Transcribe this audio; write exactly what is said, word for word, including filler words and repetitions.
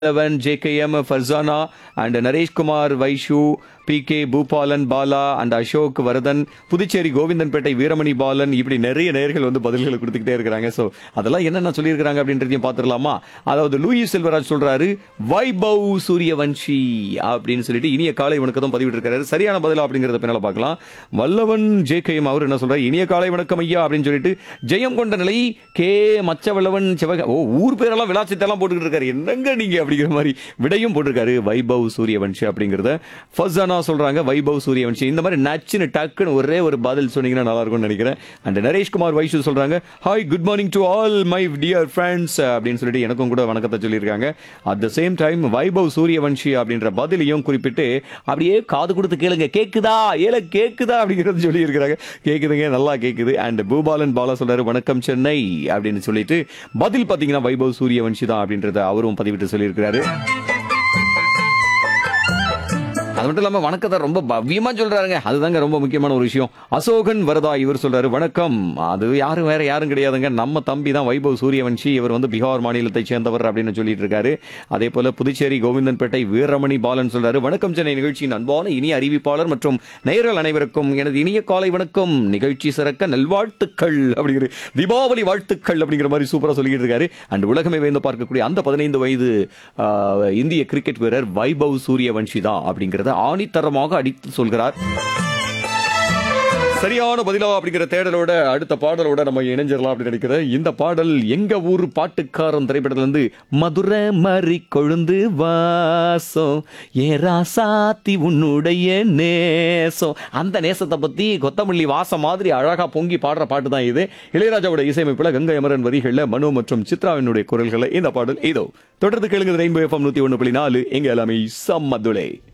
Eleven, J K M, Farzana, and Naresh Kumar, Vaishu, P K, Bhupalan, Bala, and Ashok, Varadan, Puducherry Govindanpettai Veeramani Balan இப்படி நிறைய நேயர்கள் வந்து பதில்களை கொடுத்துக்கிட்டே இருக்கிறாங்க. ஸோ அதெல்லாம் என்னென்ன சொல்லியிருக்கிறாங்க அப்படின்றதையும் பார்த்துடலாமா? அதாவது லூயிஸ் செல்வராஜ் சொல்றாரு வைபவ் சூரியவன்ஷி அப்படின்னு சொல்லிட்டு இனிய காலை வணக்கத்தும் பதிவிட்டிருக்காரு. சரியான பதிலா அப்படிங்கறத பின்னால பார்க்கலாம். வல்லவன் ஜே கே எம் அவர் என்ன சொல்றாரு, இனிய காலை வணக்கம் ஐயா அப்படின்னு சொல்லிட்டு ஜெயம் கொண்ட நிலை கே மச்சவல்லவன் சிவக ஓ ஊர் பேரெல்லாம் விளாச்சத்தெல்லாம் போட்டுக்கிட்டு இருக்காரு. என்னங்க நீங்க அப்படிங்கிற மாதிரி விடையும் போட்டிருக்காரு வைபவ் சூரியவன்ஷி அப்படிங்கறத. ஃபர்சானா சொல்றாங்க வைபவ் சூரியவன்ஷி. இந்த மாதிரி நச்சுன்னு டக்குன்னு ஒரே ஒரு பதில் சொன்னீங்கன்னா நல்லா இருக்கும்னு நினைக்கிறேன். அண்ட் நரேஷ் குமார் வைஷு சொல்றாங்க hi good morning to all my dear friends அப்படின்னு சொல்லிட்டு எனக்கும் கூட வணக்கத்தை சொல்லியிருக்காங்க. At the same time Vaibhav Suryavanshi அப்படின்ற பதிலையும் குறிப்பிட்டு அப்படியே காது கொடுத்து கேளுங்க, கேக்குதா ஏல கேக்குதா அப்படிங்கிறது சொல்லி இருக்கிறாங்க. கேக்குதுங்க, நல்லா கேக்குது. அண்ட் பூபாலன் பாலா சொல்றாரு வணக்கம் சென்னை அப்படின்னு சொல்லிட்டு பதில் பாத்தீங்கன்னா வைபவ் சூரியவன்ஷி தான் அப்படின்றத அவரும் பதிவிட்டு சொல்லியிருக்கிறாரு. அது மட்டும் இல்லாம வணக்கத்தை ரொம்ப பவ்யமா சொல்றாருங்க, அதுதாங்க ரொம்ப முக்கியமான ஒரு விஷயம். அசோகன் வரதா இவர் சொல்றாரு வணக்கம். அது யாரும் வேற யாரும் கிடையாதுங்க, நம்ம தம்பி தான் வைபவ் சூரியவன்ஷி. இவர் வந்து பீகார் மாநிலத்தை சேர்ந்தவர் அப்படின்னு சொல்லிட்டு இருக்காரு. அதே போல புதுச்சேரி கோவிந்தன்பேட்டை வீரமணி பாலன் சொல்றாரு வணக்கம் சென்னை நிகழ்ச்சியின் அன்பான இனிய அறிவிப்பாளர் மற்றும் நேயர்கள் அனைவருக்கும் எனது இனிய காலை வணக்கம், நிகழ்ச்சி சிறக்க நல்வாழ்த்துக்கள் அப்படிங்கிற தீபாவளி வாழ்த்துக்கள் அப்படிங்கிற மாதிரி சூப்பரா சொல்லிட்டு இருக்காரு. அண்ட் உலகமே வேந்து பார்க்கக்கூடிய அந்த பதினைந்து வயது இந்திய கிரிக்கெட் வீரர் வைபவ் சூரியவன்ஷி தான் அப்படிங்கிறத ஆணித்தரமாக அடித்து சொல்கிறார். சரியான பதிலா அப்படிங்கிற தேடலோட அடுத்த பாடலோட நம்ம இணைஞ்சிடலாம் அப்படின்னு நினைக்கிறேன். இந்த பாடல் எங்க ஊர் பாட்டுக்காரன் திரைப்படத்துல இருந்து மதுரை மறி கொழுந்து வாசம் ஏரா சாத்தி உன்னுடைய நேசம், அந்த நேசத்தை பத்தி கொத்தமல்லி வாசம் மாதிரி அழகா பொங்கி பாடுற பாட்டு தான் இது. இளையராஜாவோட இசையமைப்புல கங்கை அமரன் வரிகள்ல மனு மற்றும் சித்ராவினுடைய குரல்களை இந்த பாடல் இதோ தொடர்ந்து கேளுங்க. ரெயின்போ எஃப்எம் நூத்தி ஒன்னு புள்ளி நாலு எங்க எல்லாமே சம்மதுளை.